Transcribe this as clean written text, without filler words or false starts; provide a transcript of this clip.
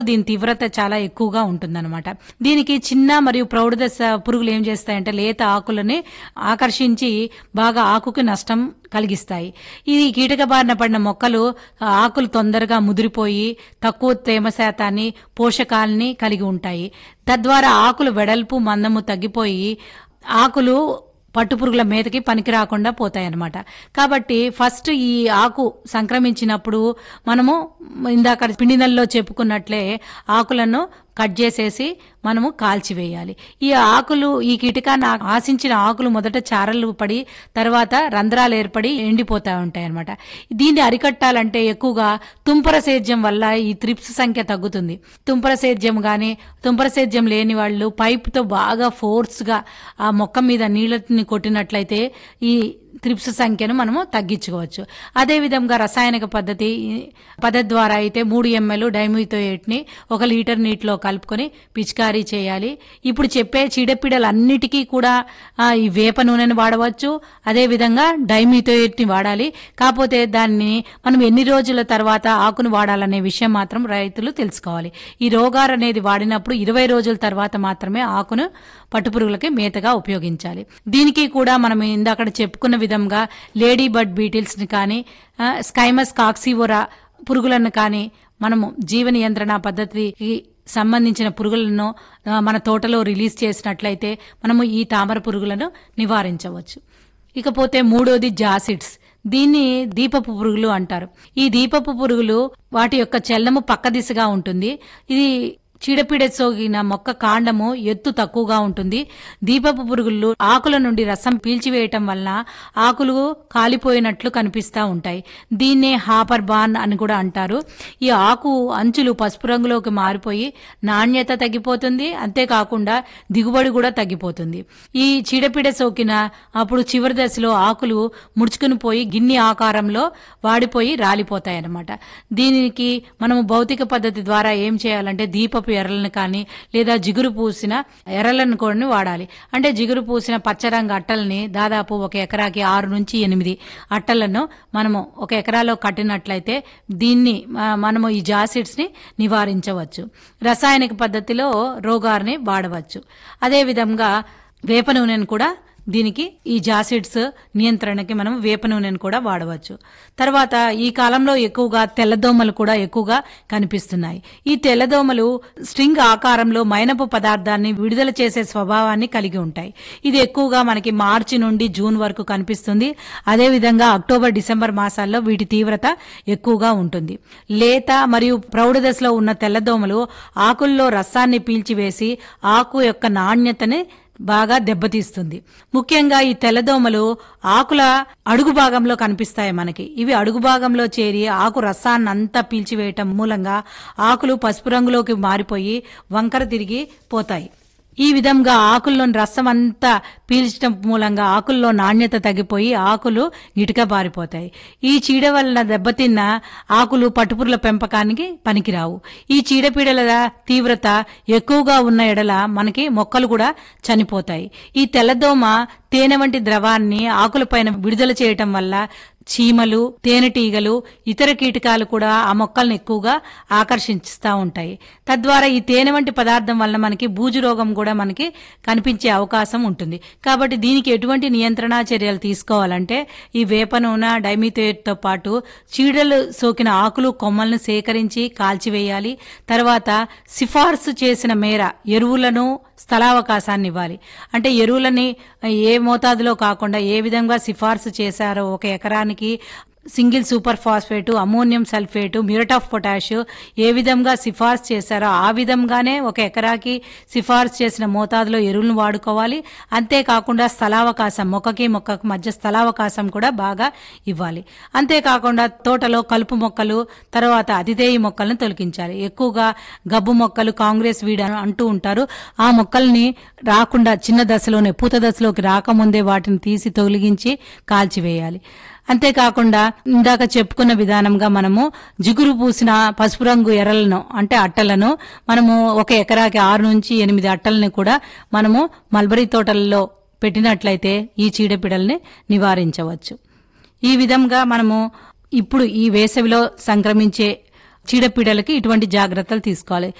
దీని తీవ్రత చాలా ఎక్కువగా ఉంటుందన్నమాట. దీనికి చిన్న మరియు ప్రౌఢ దశ పురుగులు ఏం చేస్తాయంటే లేత ఆకులని ఆకర్షించి బాగా ఆకుకి నష్టం కలిగిస్తాయి. ఈ కీటక బారిన పడిన మొక్కలు ఆకులు తొందరగా ముదిరిపోయి తక్కువ తేమ శాతాన్ని పోషకాలని కలిగి ఉంటాయి. తద్వారా ఆకులు వెడల్పు మందము తగ్గిపోయి ఆకులు పట్టుపురుగుల మీదకి పనికి రాకుండా పోతాయన్నమాట. కాబట్టి ఫస్ట్ ఈ ఆకు సంక్రమించినప్పుడు మనము ఇందాక పిండినల్లో చెప్పుకున్నట్లే ఆకులను కట్ చేసేసి మనము కాల్చివేయాలి. ఈ ఆకులు ఈ కీటకాన్ని ఆశించిన ఆకులు మొదట చారలు పడి తర్వాత రంధ్రాలు ఏర్పడి ఎండిపోతా ఉంటాయి అన్నమాట. దీన్ని అరికట్టాలంటే ఎక్కువగా తుంపర సేద్యం వల్ల ఈ త్రిప్స్ సంఖ్య తగ్గుతుంది. తుంపర సేద్యం గాని తుంపర సేద్యం లేని వాళ్ళు పైపుతో బాగా ఫోర్స్ గా ఆ మొక్క మీద నీళ్ళని కొట్టినట్లయితే ఈ త్రిప్స్ సంఖ్యను మనము తగ్గించుకోవచ్చు. అదేవిధంగా రసాయనిక పద్ధతి ద్వారా అయితే 3 ml డైమిథోయేట్ ని 1 లీటర్ నీటిలో కలుపుకొని పిచికారీ చేయాలి. ఇప్పుడు చెప్పే చీడపీడలన్నిటికీ కూడా ఈ వేప నూనెను వాడవచ్చు. అదేవిధంగా డైమిథోయేట్ ని వాడాలి. కాకపోతే దాన్ని మనం ఎన్ని రోజుల తర్వాత ఆకును వాడాలనే విషయం మాత్రం రైతులు తెలుసుకోవాలి. ఈ రోగార్ అనేది వాడినప్పుడు 20 రోజుల తర్వాత మాత్రమే ఆకును పట్టుపురుగులకి మేతగా ఉపయోగించాలి. దీనికి కూడా మనం ఇందాక చెప్పుకున్న విధంగా లేడీ బర్డ్ బీటిల్స్ ని కానీ స్కైమస్ కాక్సివోరా పురుగులను కానీ మనము జీవ నియంత్రణ పద్ధతికి సంబంధించిన పురుగులను మన తోటలో రిలీజ్ చేసినట్లయితే మనము ఈ తామర పురుగులను నివారించవచ్చు. ఇకపోతే మూడోది జాసిడ్స్. దీన్ని దీపపు పురుగులు అంటారు. ఈ దీపపు పురుగులు వాటి యొక్క చలనము పక్క దిశగా ఉంటుంది. ఇది చీడపీడ సోకిన మొక్క కాండము ఎత్తు తక్కువగా ఉంటుంది. దీపపు పురుగులు ఆకుల నుండి రసం పీల్చివేయటం వలన ఆకులు కాలిపోయినట్లు కనిపిస్తా ఉంటాయి. దీన్నే హాపర్ బాన్ అని కూడా అంటారు. ఈ ఆకు అంచులు పసుపు రంగులోకి మారిపోయి నాణ్యత తగ్గిపోతుంది. అంతేకాకుండా దిగుబడి కూడా తగ్గిపోతుంది. ఈ చీడపీడ సోకిన అప్పుడు చివరి దశలో ఆకులు ముడుచుకుని పోయి గిన్నె ఆకారంలో వాడిపోయి రాలిపోతాయి అన్నమాట. దీనికి మనము భౌతిక పద్ధతి ద్వారా ఏం చేయాలంటే దీపపు ఎర్రలను కానీ లేదా జిగురు పూసిన ఎర్రలను కూడా వాడాలి. అంటే జిగురు పూసిన పచ్చరంగు అట్టల్ని దాదాపు 1 ఎకరాకి 6 నుంచి 8 అట్టలను మనము 1 ఎకరాలో కట్టినట్లయితే దీన్ని మనము ఈ జాసిడ్స్ ని నివారించవచ్చు. రసాయనిక పద్ధతిలో రోగార్ని వాడవచ్చు. అదేవిధంగా వేప నూనెను కూడా దీనికి ఈ జాసిడ్స్ నియంత్రణకి మనం వేప నూనెను కూడా వాడవచ్చు. తర్వాత ఈ కాలంలో ఎక్కువగా తెల్లదోమలు కూడా ఎక్కువగా కనిపిస్తున్నాయి. ఈ తెల్లదోమలు స్ట్రింగ్ ఆకారంలో మైనపు పదార్థాన్ని విడుదల చేసే స్వభావాన్ని కలిగి ఉంటాయి. ఇది ఎక్కువగా మనకి మార్చి నుండి జూన్ వరకు కనిపిస్తుంది. అదేవిధంగా అక్టోబర్ డిసెంబర్ మాసాల్లో వీటి తీవ్రత ఎక్కువగా ఉంటుంది. లేత మరియు ప్రౌఢ దశలో ఉన్న తెల్లదోమలు ఆకుల్లో రసాన్ని పీల్చివేసి ఆకు యొక్క నాణ్యతని బాగా దెబ్బతీస్తుంది. ముఖ్యంగా ఈ తెల్లదోమలు ఆకుల అడుగు భాగంలో కనిపిస్తాయి మనకి. ఇవి అడుగు భాగంలో చేరి ఆకు రసాన్నంతా పీల్చివేయటం మూలంగా ఆకులు పసుపు రంగులోకి మారిపోయి వంకర తిరిగి పోతాయి. ఈ విధంగా ఆకుల్లోని రసం అంతా పీల్చడం మూలంగా ఆకుల్లో నాణ్యత తగ్గిపోయి ఆకులు గిటక బారిపోతాయి. ఈ చీడ వలన దెబ్బతిన్న ఆకులు పట్టుపురుగుల పెంపకానికి పనికిరావు. ఈ చీడపీడల తీవ్రత ఎక్కువగా ఉన్న ఎడల మనకి మొక్కలు కూడా చనిపోతాయి. ఈ తెల్లదోమ తేనె వంటి ద్రవాన్ని ఆకులపైన విడుదల చేయటం వల్ల చీమలు, తేనెటీగలు, ఇతర కీటకాలు కూడా ఆ మొక్కలను ఎక్కువగా ఆకర్షిస్తూ ఉంటాయి. తద్వారా ఈ తేనె వంటి పదార్థం వల్ల మనకి బూజు రోగం కూడా మనకి కనిపించే అవకాశం ఉంటుంది. కాబట్టి దీనికి ఎటువంటి నియంత్రణ చర్యలు తీసుకోవాలంటే ఈ వేప నూనె, డైమిథోయేట్ తో పాటు చీడలు సోకిన ఆకులు, కొమ్మలను సేకరించి కాల్చివేయాలి. తర్వాత సిఫార్సు చేసిన మేర ఎరువులను, స్థలావకాశాన్ని ఇవ్వాలి. అంటే ఎరువులని ఏ మోతాదులో కాకుండా ఏ విధంగా సిఫార్సు చేశారో 1 ఎకరానికి single super phosphate, ammonium sulphate, muriate of potash ఏ విధంగా సిఫార్సు చేశారో ఆ విధంగానే 1 ఎకరాకి సిఫార్సు చేసిన మోతాదులో ఎరువులను వాడుకోవాలి. అంతేకాకుండా స్థలావకాశం, మొక్కకి మొక్కకు మధ్య స్థలావకాశం కూడా బాగా ఇవ్వాలి. అంతేకాకుండా తోటలో కలుపు మొక్కలు, తర్వాత అతిథేయ మొక్కలను తొలగించాలి. ఎక్కువగా గబ్బు మొక్కలు, కాంగ్రెస్ వీడ్ అంటూ ఉంటారు. ఆ మొక్కల్ని రాకుండా చిన్న దశలోనే పూత దశలోకి రాకముందే వాటిని తీసి తొలగించి కాల్చివేయాలి. అంతేకాకుండా ఇందాక చెప్పుకున్న విధానంగా మనము జిగురు పూసిన పసుపు రంగు ఎర్రలను అంటే అట్టలను మనము 1 ఎకరాకి 6 నుంచి 8 అట్టలని కూడా మనము మల్బరీ తోటల్లో పెట్టినట్లయితే ఈ చీడపీడల్ని నివారించవచ్చు. ఈ విధంగా మనము ఇప్పుడు ఈ వేసవిలో సంక్రమించే చీడపీడలకి ఇటువంటి జాగ్రత్తలు తీసుకోవాలి.